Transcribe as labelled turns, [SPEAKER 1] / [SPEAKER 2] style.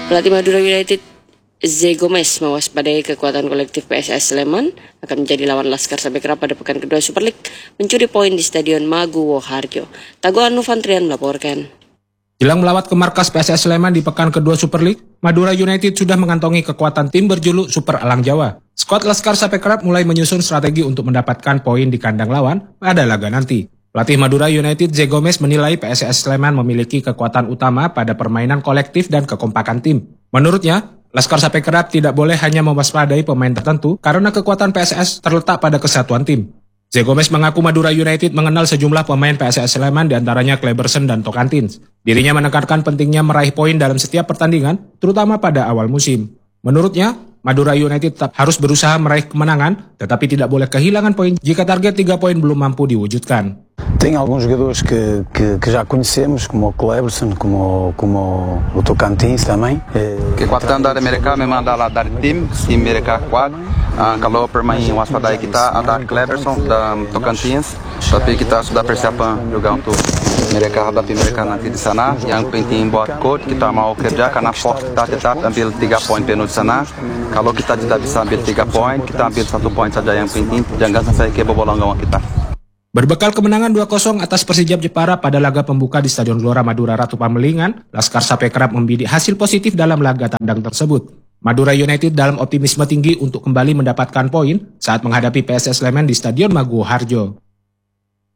[SPEAKER 1] Pelatih Madura United Zé Gomes mewaspadai kekuatan kolektif PSS Sleman akan menjadi lawan Laskar Sabekrab pada pekan kedua Super League mencuri poin di Stadion Maguwo Harjo. Taguan Nufantrian melaporkan.
[SPEAKER 2] Jelang melawat ke markas PSS Sleman di pekan kedua Super League, Madura United sudah mengantongi kekuatan tim berjuluk Super Alang Jawa. Skuad Laskar Sabekrab mulai menyusun strategi untuk mendapatkan poin di kandang lawan pada laga nanti. Pelatih Madura United Zé Gomes menilai PSS Sleman memiliki kekuatan utama pada permainan kolektif dan kekompakan tim. Menurutnya, Laskar Sabekrab tidak boleh hanya mewaspadai pemain tertentu karena kekuatan PSS terletak pada kesatuan tim. Zé Gomes mengaku Madura United mengenal sejumlah pemain PSS Sleman diantaranya Kleberson dan Tocantins. Dirinya menekankan pentingnya meraih poin dalam setiap pertandingan, terutama pada awal musim. Menurutnya, Madura United tetap harus berusaha meraih kemenangan, tetapi tidak boleh kehilangan poin jika target 3 poin belum mampu diwujudkan.
[SPEAKER 3] Tem alguns jogadores que já conhecemos, como o Kleberson, como o Tocantins também.
[SPEAKER 4] Kekuatan dari mereka memang adalah dari tim mereka kuat. Kalau permain waspadai kita ada Kleberson dan Tocantins, tapi kita sudah persiapan juga untuk mereka hadapi mereka nanti di sana. Yang penting buat coach kita mau kerja karena kita tetap ambil 3 poin penuh di sana. Kalau kita tidak bisa ambil 3 poin, kita ambil 1 poin saja yang penting. Jangan sampai kebobolan gawang kita.
[SPEAKER 2] Berbekal kemenangan 2-0 atas Persijap Jepara pada laga pembuka di Stadion Gelora Madura Ratu Pamelingan, Laskar Sabekrab membidik hasil positif dalam laga tandang tersebut. Madura United dalam optimisme tinggi untuk kembali mendapatkan poin saat menghadapi PSS Sleman di Stadion Maguwo Harjo.